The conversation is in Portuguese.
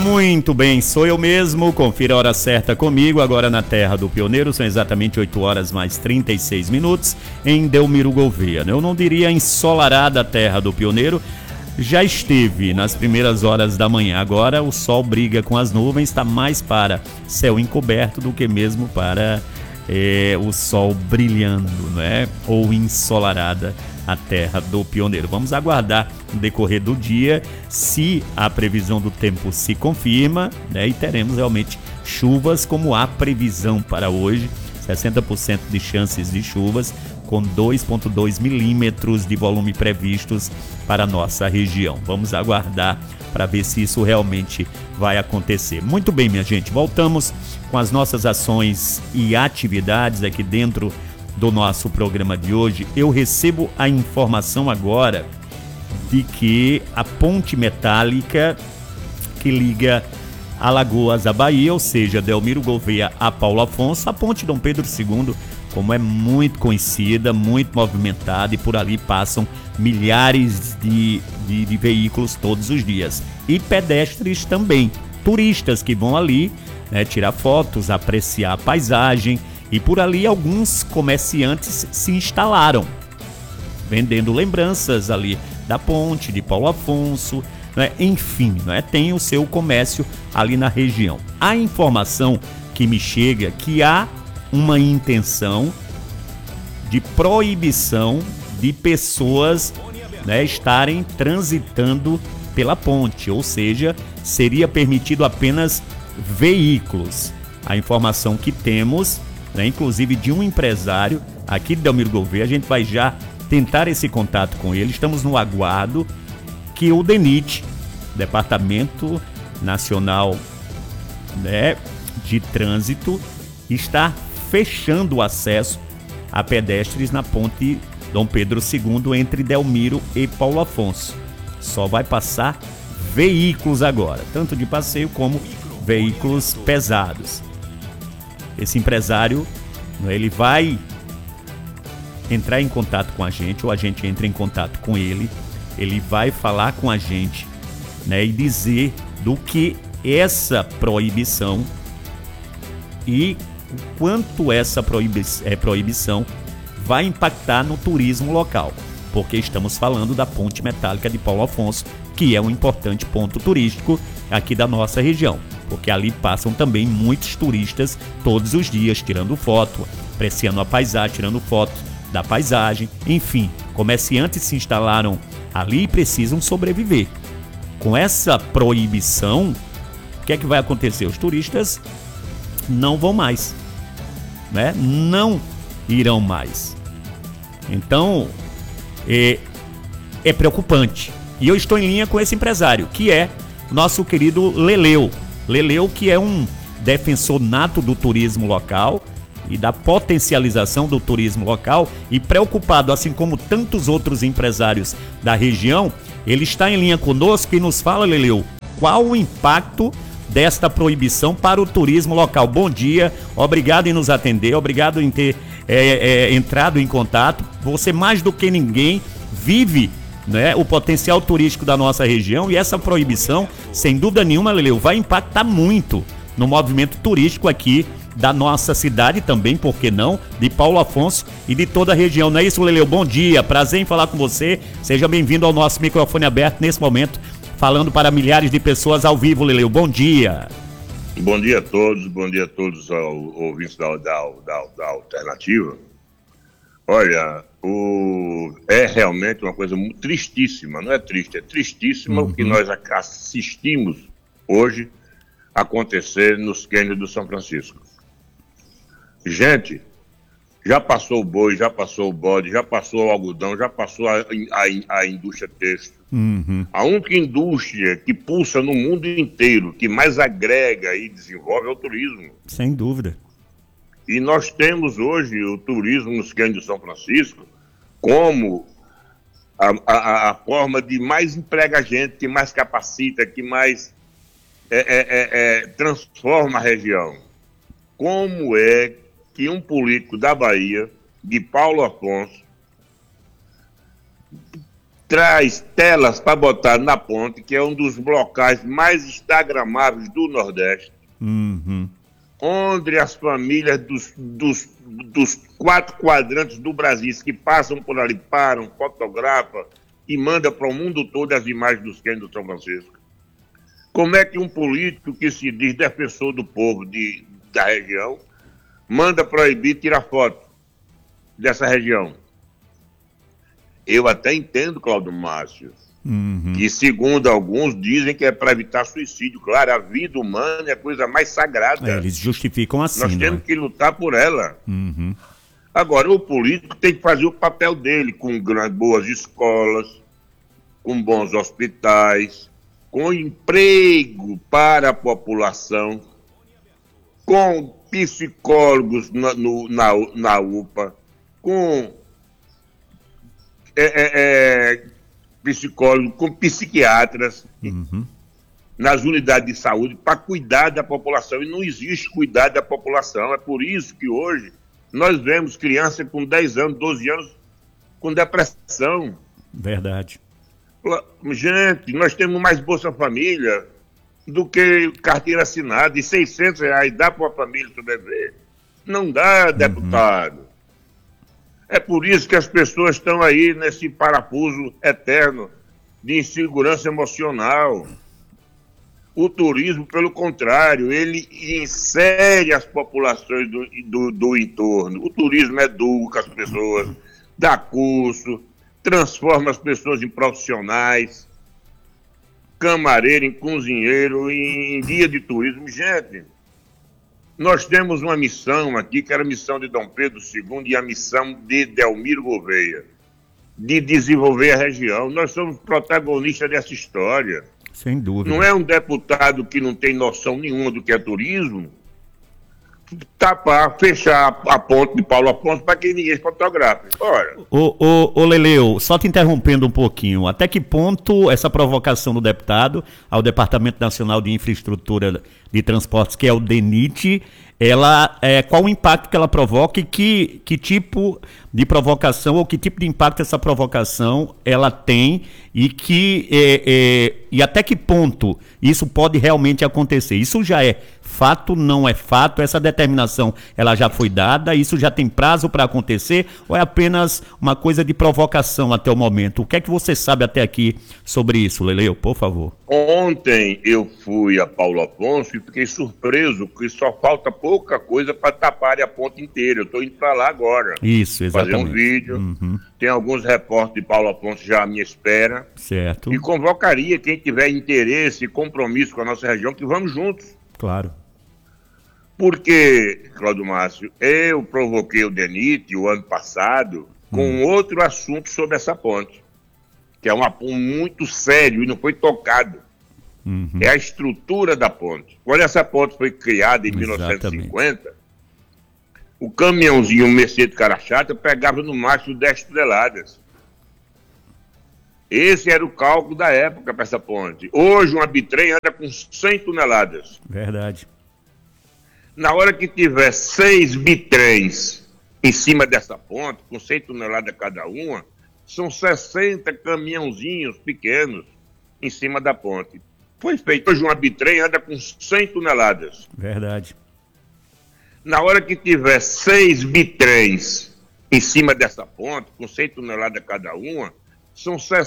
Muito bem, sou eu mesmo, confira a hora certa comigo, agora na Terra do Pioneiro, são exatamente 8 horas mais 36 minutos, em Delmiro Gouveia. Eu não diria ensolarada a Terra do Pioneiro, já esteve nas primeiras horas da manhã, agora o sol briga com as nuvens, está mais para céu encoberto do que mesmo para o sol brilhando, não é? Ou ensolarada a Terra do Pioneiro. Vamos aguardar no decorrer do dia se a previsão do tempo se confirma, né? E teremos realmente chuvas como há previsão para hoje, 60% de chances de chuvas, com 2,2 milímetros de volume previstos para a nossa região. Vamos aguardar para ver se isso realmente vai acontecer. Muito bem, minha gente, voltamos com as nossas ações e atividades aqui dentro do nosso programa de hoje. Eu recebo a informação agora de que a ponte metálica que liga Alagoas à Bahia, ou seja, Delmiro Gouveia a Paulo Afonso, a ponte Dom Pedro II, como é muito conhecida, muito movimentada, e por ali passam milhares de veículos todos os dias. E pedestres também, turistas que vão ali, né, tirar fotos, apreciar a paisagem. E por ali alguns comerciantes se instalaram, vendendo lembranças ali da ponte, de Paulo Afonso, né? Enfim, né? Tem o seu comércio ali na região. A informação que me chega é que há uma intenção de proibição de pessoas, né, estarem transitando pela ponte, ou seja, seria permitido apenas veículos. A informação que temos, né, inclusive de um empresário aqui de Delmiro Gouveia, a gente vai já tentar esse contato com ele. Estamos no aguardo que o DENIT, Departamento Nacional, né, de Trânsito, está fechando o acesso a pedestres na ponte Dom Pedro II entre Delmiro e Paulo Afonso. Só vai passar veículos agora, tanto de passeio como veículos pesados. Esse empresário, ele vai entrar em contato com a gente, ou a gente entra em contato com ele, ele vai falar com a gente, né, e dizer do que essa proibição e o quanto essa proibição vai impactar no turismo local, porque estamos falando da ponte metálica de Paulo Afonso, que é um importante ponto turístico aqui da nossa região, porque ali passam também muitos turistas todos os dias, tirando foto, apreciando a paisagem, tirando foto da paisagem, enfim, comerciantes se instalaram ali e precisam sobreviver. Com essa proibição, o que é que vai acontecer? Os turistas não vão mais, né? Não irão mais. Então, é preocupante. E eu estou em linha com esse empresário, que é nosso querido Leleu. Leleu, que é um defensor nato do turismo local e da potencialização do turismo local, e preocupado, assim como tantos outros empresários da região, ele está em linha conosco e nos fala, Leleu, qual o impacto desta proibição para o turismo local. Bom dia, obrigado em nos atender, obrigado em ter entrado em contato. Você, mais do que ninguém, vive, né, o potencial turístico da nossa região, e essa proibição, sem dúvida nenhuma, Leleu, vai impactar muito no movimento turístico aqui da nossa cidade também, por que não, de Paulo Afonso e de toda a região. Não é isso, Leleu? Bom dia, prazer em falar com você. Seja bem-vindo ao nosso microfone aberto nesse momento, falando para milhares de pessoas ao vivo, Leleu. Bom dia. Bom dia a todos aos ouvintes da Alternativa. Olha, é realmente uma coisa muito tristíssima, não é triste, é tristíssima o que nós assistimos hoje acontecer nos cânions do São Francisco. Gente, já passou o boi, já passou o bode, já passou o algodão, já passou a indústria têxtil. A única indústria que pulsa no mundo inteiro, que mais agrega e desenvolve é o turismo. Sem dúvida. E nós temos hoje o turismo nos cânions de São Francisco como a forma de mais emprega gente, que mais capacita, que mais transforma a região. Como é que um político da Bahia, de Paulo Afonso, traz telas para botar na ponte, que é um dos locais mais instagramáveis do Nordeste, onde as famílias dos 4 quadrantes do Brasil que passam por ali, param, fotografam e mandam para o mundo todo as imagens dos cânions do São Francisco. Como é que um político que se diz defensor do povo da região manda proibir tirar foto dessa região? Eu até entendo, Cláudio Márcio, que segundo alguns dizem que é para evitar suicídio. Claro, a vida humana é a coisa mais sagrada. Eles justificam assim, Nós temos que lutar por ela. Agora, o político tem que fazer o papel dele com boas escolas, com bons hospitais, com emprego para a população, com psicólogos na UPA, com psicólogos, com psiquiatras nas unidades de saúde para cuidar da população. E não existe cuidar da população. É por isso que hoje nós vemos crianças com 10 anos, 12 anos com depressão. Verdade. Gente, nós temos mais Bolsa Família do que carteira assinada, e R$600 dá para uma família sobreviver? Não dá, deputado. É por isso que as pessoas estão aí nesse parafuso eterno de insegurança emocional. O turismo, pelo contrário, ele insere as populações do entorno. O turismo educa as pessoas, dá curso, transforma as pessoas em profissionais, camareiro, em cozinheiro, em guia de turismo. Gente, nós temos uma missão aqui, que era a missão de Dom Pedro II e a missão de Delmiro Gouveia, de desenvolver a região. Nós somos protagonistas dessa história. Sem dúvida. Não é um deputado que não tem noção nenhuma do que é turismo, tapar, fechar a ponte de Paulo Afonso para que ninguém fotografe. Ora. Ô Leleu, só te interrompendo um pouquinho, até que ponto essa provocação do deputado ao Departamento Nacional de Infraestrutura de Transportes, que é o DENIT, qual o impacto que ela provoca e que tipo de provocação ou que tipo de impacto essa provocação ela tem e até que ponto isso pode realmente acontecer? Isso já é fato, não é fato? Essa determinação ela já foi dada? Isso já tem prazo para acontecer? Ou é apenas uma coisa de provocação até o momento? O que é que você sabe até aqui sobre isso, Leleu, por favor? Ontem eu fui a Paulo Afonso e fiquei surpreso que só falta pouca coisa para tapar a ponte inteira. Eu estou indo para lá agora. Isso, exatamente. Fazer um vídeo. Tem alguns repórteres de Paulo Afonso já à minha espera. Certo. E convocaria quem tiver interesse e compromisso com a nossa região, que vamos juntos. Claro. Porque, Cláudio Márcio, eu provoquei o DENIT o ano passado com outro assunto sobre essa ponte, que é um assunto muito sério e não foi tocado. É a estrutura da ponte. Quando essa ponte foi criada em 1950, o caminhãozinho Mercedes Carachata pegava no máximo 10 toneladas. Esse era o cálculo da época para essa ponte. Hoje uma bitrem anda com 100 toneladas. Verdade. Na hora que tiver 6 bitrens em cima dessa ponte, com 100 toneladas cada uma, são 60 caminhãozinhos pequenos em cima da ponte. Foi feito hoje uma bitrem anda com 100 toneladas. Verdade. Na hora que tiver 6 bitrens em cima dessa ponte, com 100 toneladas cada uma, são